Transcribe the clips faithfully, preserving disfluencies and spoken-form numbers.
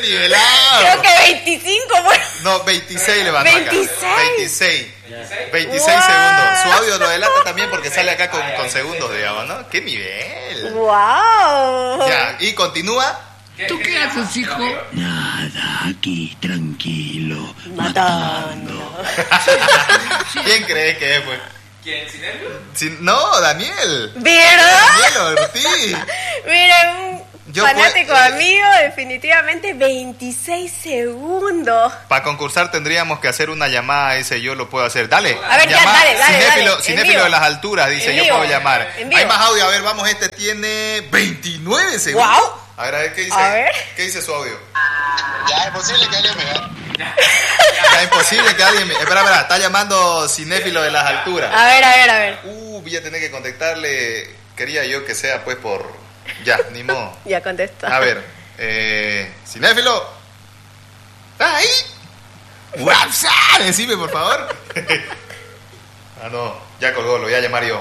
nivelado! Creo que veinticinco, bueno. No, veintiséis le van a ¿veintiséis? veintiséis. veintiséis Wow. segundos. Su audio lo delata también porque sale acá con, con segundos, digamos, ¿no? ¡Qué nivel! ¡Wow! Ya, y continúa. ¿Tú qué haces, hijo? Nada, aquí, tranquilo. Matando. ¿Quién crees que es, pues? ¿Quién? ¿Sinergio? Si- no, Daniel. ¿Verdad? Daniel Ortiz. Mira, un Yo fanático fue- eh, amigo, definitivamente veintiséis segundos. Para concursar tendríamos que hacer una llamada, ese yo lo puedo hacer. Dale. A ver, ya, llamada. dale, dale, Cinéfilo, dale, en cinéfilo vivo. de las alturas, dice, En yo vivo. puedo llamar. En vivo. Hay más audio, a ver, vamos, este tiene veintinueve segundos. Wow. A ver, a ver, ¿qué dice? A ver. ¿Qué dice su audio? Ya es posible que alguien me vea. Ya, imposible que alguien me... Espera, espera, está llamando cinéfilo de las alturas. A ver, a ver, a ver. Uh, voy a tener que contactarle. Quería yo que sea, pues, por... Ya, ni modo. Ya contesta. A ver, eh... cinéfilo. ¿Estás ahí? WhatsApp, decime, por favor. Ah, no, ya colgó, lo voy a llamar yo.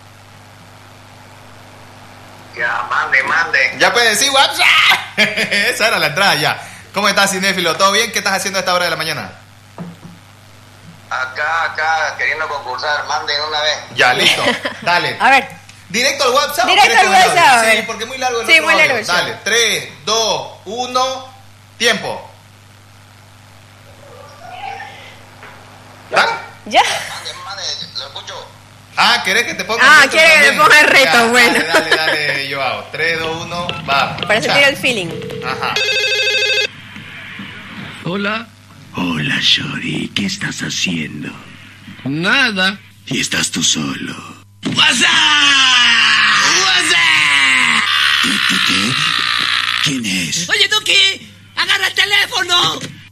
Ya, mande, mande. Ya puedes decir WhatsApp. Esa era la entrada ya. ¿Cómo estás, cinéfilo? ¿Todo bien? ¿Qué estás haciendo a esta hora de la mañana? Acá, acá, queriendo concursar, manden una vez. Ya, listo. Dale. A ver. ¿Directo al WhatsApp? Directo o querés al que me WhatsApp, hable? a Sí, ver. porque es muy largo el Sí, otro muy audio. largo el show. Dale, tres, dos, uno, tiempo. ¿Dale? Ya. Mande, mande, lo escucho. Ah, ¿querés que te ponga Ah, el reto quiere que le también? ponga el reto, Ya, bueno. Dale, dale, dale, yo hago. tres, dos, uno, va. Para Ya. sentir el feeling. Ajá. Hola. Hola, Shori, ¿qué estás haciendo? Nada. Y estás tú solo. WhatsApp. WhatsApp. ¿Qué, qué, qué? ¿Quién es? Oye, Duki, agarra el teléfono.